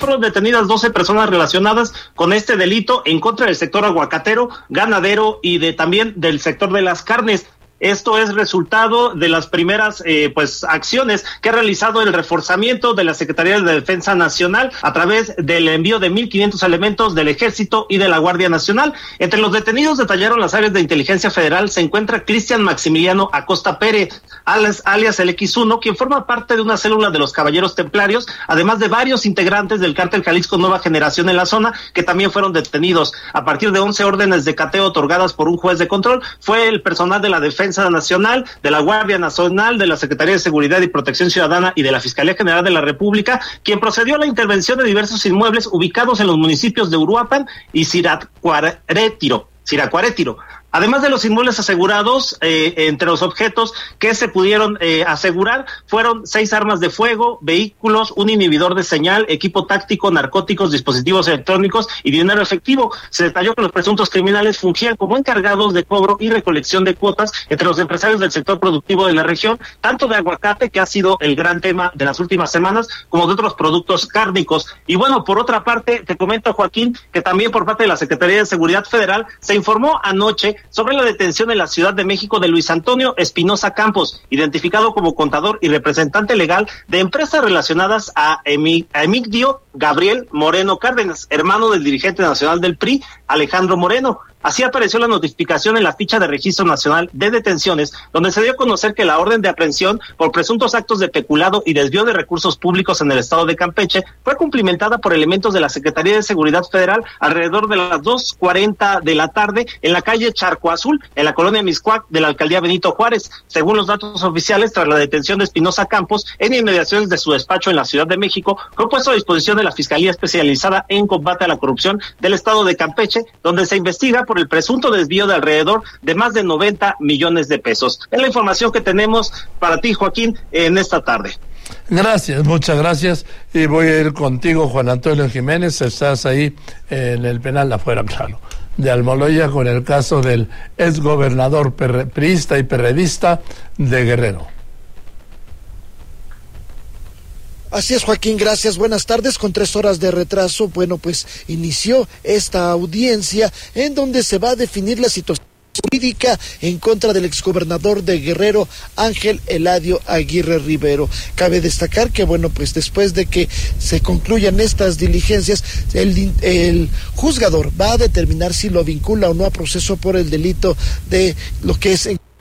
fueron detenidas 12 personas relacionadas con este delito en contra del sector aguacatero, ganadero y también del sector de las carnes. Esto es resultado de las primeras acciones que ha realizado el reforzamiento de la Secretaría de Defensa Nacional a través del envío de 1,500 elementos del Ejército y de la Guardia Nacional. Entre los detenidos, detallaron las áreas de inteligencia federal, se encuentra Cristian Maximiliano Acosta Pérez, alias el X1, quien forma parte de una célula de los Caballeros Templarios, además de varios integrantes del Cártel Jalisco Nueva Generación en la zona, que también fueron detenidos. A partir de 11 órdenes de cateo otorgadas por un juez de control, fue el personal de la Defensa Nacional, de la Guardia Nacional, de la Secretaría de Seguridad y Protección Ciudadana y de la Fiscalía General de la República, quien procedió a la intervención de diversos inmuebles ubicados en los municipios de Uruapan y Siracuaretiro. Además de los inmuebles asegurados, entre los objetos que se pudieron asegurar fueron 6 armas de fuego, vehículos, un inhibidor de señal, equipo táctico, narcóticos, dispositivos electrónicos y dinero efectivo. Se detalló que los presuntos criminales fungían como encargados de cobro y recolección de cuotas entre los empresarios del sector productivo de la región, tanto de aguacate, que ha sido el gran tema de las últimas semanas, como de otros productos cárnicos. Y bueno, por otra parte, te comento, Joaquín, que también por parte de la Secretaría de Seguridad Federal se informó anoche sobre la detención en la Ciudad de México de Luis Antonio Espinosa Campos, identificado como contador y representante legal de empresas relacionadas a Emigdio Gabriel Moreno Cárdenas, hermano del dirigente nacional del PRI, Alejandro Moreno. Así apareció la notificación en la ficha de Registro Nacional de Detenciones, donde se dio a conocer que la orden de aprehensión por presuntos actos de peculado y desvío de recursos públicos en el estado de Campeche fue cumplimentada por elementos de la Secretaría de Seguridad Federal alrededor de las 2:40 de la tarde en la calle Charco Azul, en la colonia Mixcoac de la alcaldía Benito Juárez. Según los datos oficiales, tras la detención de Espinosa Campos en inmediaciones de su despacho en la Ciudad de México, fue puesto a disposición de la Fiscalía Especializada en Combate a la Corrupción del estado de Campeche, donde se investiga por el presunto desvío de alrededor de más de 90 millones de pesos. Es la información que tenemos para ti, Joaquín, en esta tarde. Gracias, muchas gracias. Y voy a ir contigo, Juan Antonio Jiménez. Estás ahí en el penal de afuera, claro, de Almoloya, con el caso del exgobernador priista y perredista de Guerrero. Así es, Joaquín, gracias, buenas tardes. Con 3 horas de retraso, bueno, pues inició esta audiencia en donde se va a definir la situación jurídica en contra del exgobernador de Guerrero, Ángel Eladio Aguirre Rivero. Cabe destacar que, bueno, pues después de que se concluyan estas diligencias, el juzgador va a determinar si lo vincula o no a proceso por el delito de lo que es